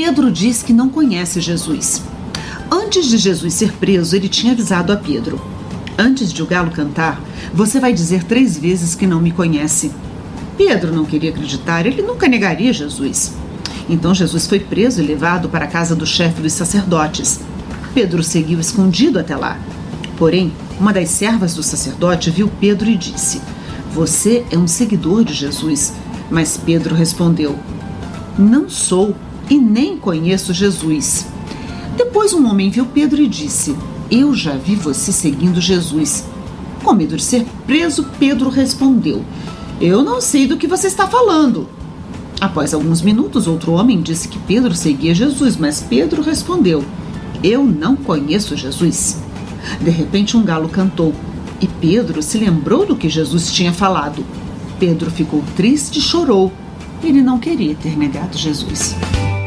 Pedro diz que não conhece Jesus. Antes de Jesus ser preso, ele tinha avisado a Pedro: antes de o galo cantar, você vai dizer 3 vezes que não me conhece. Pedro não queria acreditar, ele nunca negaria Jesus. Então Jesus foi preso e levado para a casa do chefe dos sacerdotes. Pedro seguiu escondido até lá. Porém, uma das servas do sacerdote viu Pedro e disse: você é um seguidor de Jesus. Mas Pedro respondeu: não sou e nem conheço Jesus. Depois um homem viu Pedro e disse: eu já vi você seguindo Jesus. Com medo de ser preso, Pedro respondeu: eu não sei do que você está falando. Após alguns minutos, outro homem disse que Pedro seguia Jesus, mas Pedro respondeu: eu não conheço Jesus. De repente, um galo cantou e Pedro se lembrou do que Jesus tinha falado. Pedro ficou triste e chorou. Ele não queria ter negado Jesus.